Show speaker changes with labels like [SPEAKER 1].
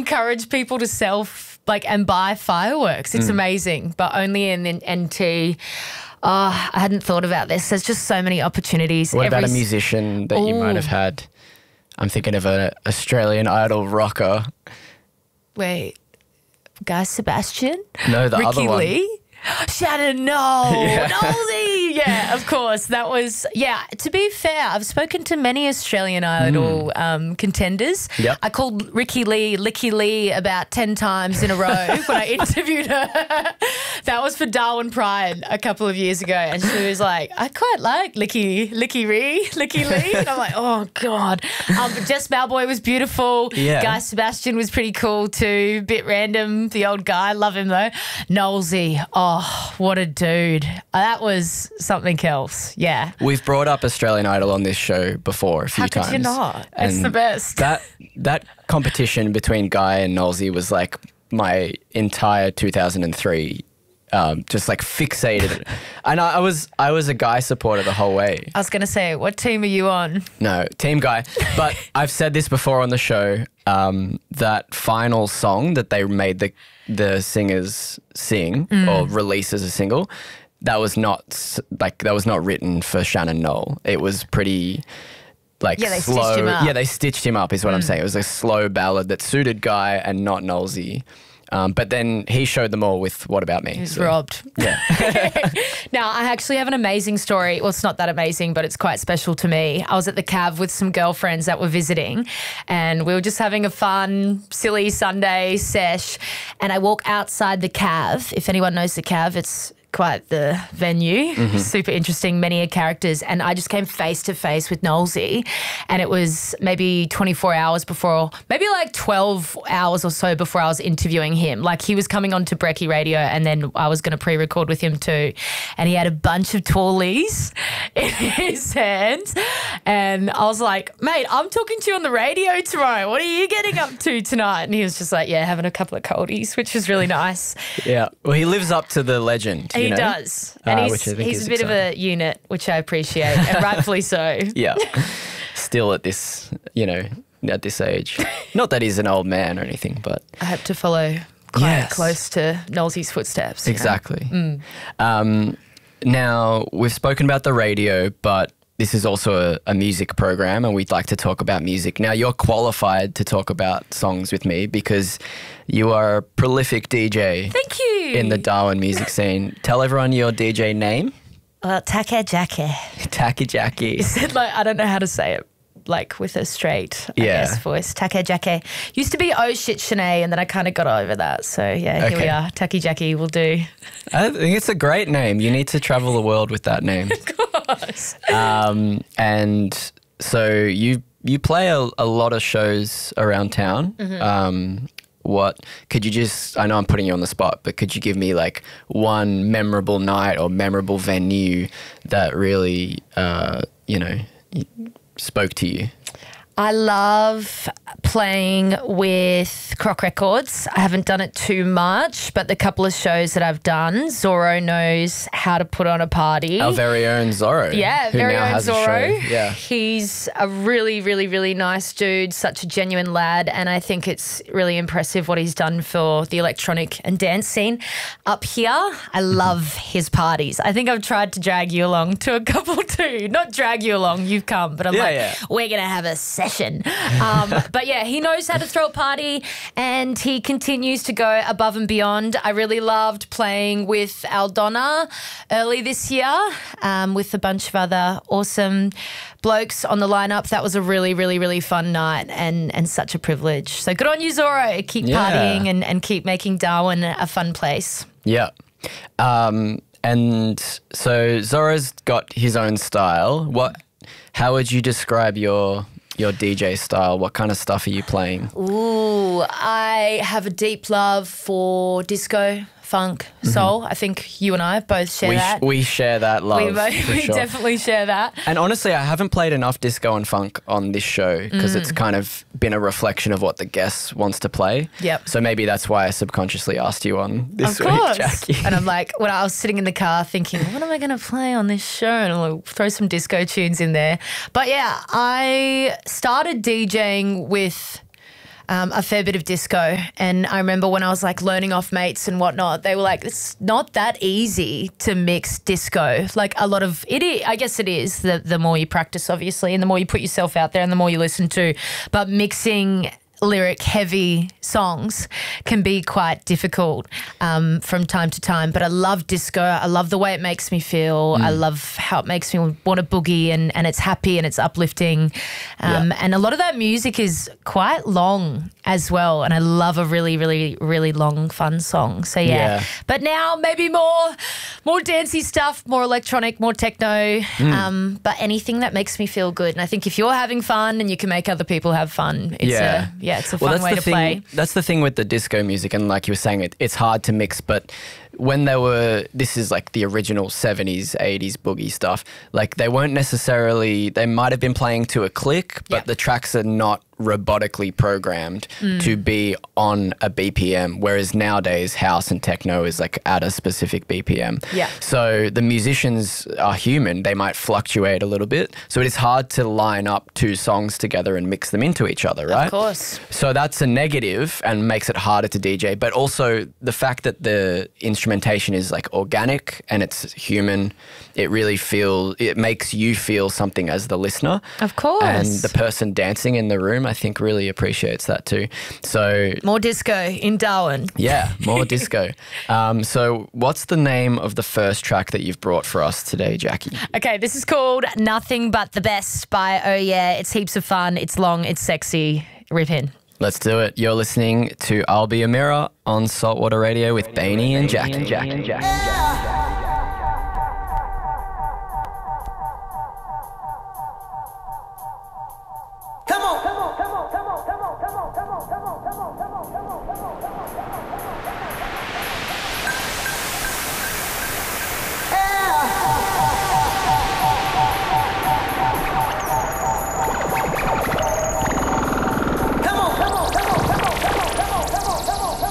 [SPEAKER 1] encourage people to and buy fireworks. It's amazing, but only in NT. Oh, I hadn't thought about this. There's just so many opportunities.
[SPEAKER 2] What about a musician that you might have had? I'm thinking of an Australian Idol rocker.
[SPEAKER 1] Wait, Guy Sebastian?
[SPEAKER 2] No, the other one.
[SPEAKER 1] Ricky Lee? Shannon, no. Nosey. Yeah, of course. That was, to be fair, I've spoken to many Australian Idol contenders.
[SPEAKER 2] Yep.
[SPEAKER 1] I called Ricky Lee Licky Lee about 10 times in a row when I interviewed her. That was for Darwin Pride a couple of years ago. And she was like, I quite like Licky Lee. And I'm like, oh, God. But Jess Malboy was beautiful.
[SPEAKER 2] Yeah.
[SPEAKER 1] Guy Sebastian was pretty cool too. Bit random, the old guy. Love him though. Knowlesy. Oh, what a dude. That was something else. Yeah.
[SPEAKER 2] We've brought up Australian Idol on this show before a few times.
[SPEAKER 1] How could you not? It's the best.
[SPEAKER 2] That competition between Guy and Knowlesy was like my entire 2003 just like fixated. And I was a Guy supporter the whole way.
[SPEAKER 1] I was going to say, what team are you on?
[SPEAKER 2] No, Team Guy. But I've said this before on the show, that final song that they made the singers sing or release as a single, that was not written for Shannon Noll. It was pretty like
[SPEAKER 1] they
[SPEAKER 2] slow.
[SPEAKER 1] stitched him up.
[SPEAKER 2] Yeah, they stitched him up is what I'm saying. It was a slow ballad that suited Guy and not Knowlesy. But then he showed them all with What About Me.
[SPEAKER 1] He was robbed.
[SPEAKER 2] Yeah.
[SPEAKER 1] Now, I actually have an amazing story. Well, it's not that amazing, but it's quite special to me. I was at the Cav with some girlfriends that were visiting and we were just having a fun, silly Sunday sesh. And I walk outside the Cav. If anyone knows the Cav, it's quite the venue. Super interesting, many characters. And I just came face to face with Knowlesy, and it was maybe 24 hours before, maybe like 12 hours or so before I was interviewing him. Like he was coming on to Brekkie Radio and then I was going to pre-record with him too. And he had a bunch of tallies in his hands. And I was like, mate, I'm talking to you on the radio tomorrow. What are you getting up to tonight? And he was just like, yeah, having a couple of coldies, which was really nice.
[SPEAKER 2] Yeah. Well, he lives up to the legend.
[SPEAKER 1] He does. And he's a bit of a unit, which I appreciate, and rightfully so.
[SPEAKER 2] Yeah. Still at this, at this age. Not that he's an old man or anything, but...
[SPEAKER 1] I hope to follow quite close to Knowlesy's footsteps.
[SPEAKER 2] Exactly. Now, we've spoken about the radio, but this is also a music program and we'd like to talk about music. Now, you're qualified to talk about songs with me because you are a prolific DJ.
[SPEAKER 1] Thank you.
[SPEAKER 2] In the Darwin music scene. Tell everyone your DJ name.
[SPEAKER 1] Take Jackie.
[SPEAKER 2] Take Jackie.
[SPEAKER 1] I don't know how to say it. Like with a straight, I guess, voice. Take Jackie. Used to be Oh Shit Shanae, and then I kind of got over that. So, yeah, here we are. Take Jackie will do.
[SPEAKER 2] I think it's a great name. You need to travel the world with that name.
[SPEAKER 1] Of course.
[SPEAKER 2] And so you play a lot of shows around town. What could you just, I know I'm putting you on the spot, but could you give me like one memorable night or memorable venue that really, spoke to you?
[SPEAKER 1] I love playing with Croc Records. I haven't done it too much, but the couple of shows that I've done, Zorro knows how to put on a party.
[SPEAKER 2] Our very own Zorro.
[SPEAKER 1] Yeah, very own Zorro.
[SPEAKER 2] Yeah.
[SPEAKER 1] He's a really, really, really nice dude, such a genuine lad, and I think it's really impressive what he's done for the electronic and dance scene up here. I love his parties. I think I've tried to drag you along to a couple too. Not drag you along, you've come, but I'm we're going to have a session. But yeah, he knows how to throw a party and he continues to go above and beyond. I really loved playing with Aldona early this year with a bunch of other awesome blokes on the lineup. That was a really, really, really fun night and such a privilege. So good on you, Zorro. Keep partying and keep making Darwin a fun place.
[SPEAKER 2] Yeah. And so Zorro's got his own style. How would you describe your DJ style? What kind of stuff are you playing?
[SPEAKER 1] Ooh, I have a deep love for disco, funk, soul. I think you and I both share that.
[SPEAKER 2] We share that love.
[SPEAKER 1] We definitely share that.
[SPEAKER 2] And honestly, I haven't played enough disco and funk on this show because it's kind of been a reflection of what the guest wants to play.
[SPEAKER 1] Yep.
[SPEAKER 2] So maybe that's why I subconsciously asked you on this week, Jackie.
[SPEAKER 1] And I'm like, when I was sitting in the car thinking, what am I going to play on this show? And I'll throw some disco tunes in there. But yeah, I started DJing with a fair bit of disco. And I remember when I was like learning off mates and whatnot, they were like, it's not that easy to mix disco. Like a lot of it, I guess it is the more you practice, obviously, and the more you put yourself out there and the more you listen to. But mixing lyric heavy songs can be quite difficult from time to time, but I love disco. I love the way it makes me feel. I love how it makes me want to boogie, and it's happy and it's uplifting. And a lot of that music is quite long as well, and I love a really, really, really long, fun song. So yeah. But now maybe more dancey stuff, more electronic, more techno, but anything that makes me feel good. And I think if you're having fun and you can make other people have fun, it's a fun way to play.
[SPEAKER 2] That's the thing with the disco music, and like you were saying, it's hard to mix, but when this is like the original 70s, 80s boogie stuff, like they might have been playing to a click, but the tracks are not robotically programmed to be on a BPM, whereas nowadays house and techno is like at a specific BPM.
[SPEAKER 1] Yeah.
[SPEAKER 2] So the musicians are human. They might fluctuate a little bit. So it is hard to line up two songs together and mix them into each other, right?
[SPEAKER 1] Of course.
[SPEAKER 2] So that's a negative and makes it harder to DJ. But also the fact that the instrumentation is like organic and it's human, it makes you feel something as the listener.
[SPEAKER 1] Of course.
[SPEAKER 2] And the person dancing in the room, I think, really appreciates that too. So
[SPEAKER 1] more disco in Darwin.
[SPEAKER 2] Yeah, more disco. So what's the name of the first track that you've brought for us today, Jackie?
[SPEAKER 1] Okay, this is called Nothing But The Best by Oh Yeah. It's heaps of fun. It's long. It's sexy. Rip in.
[SPEAKER 2] Let's do it. You're listening to I'll Be a Mirror on Saltwater Radio with Bainey and Jackie.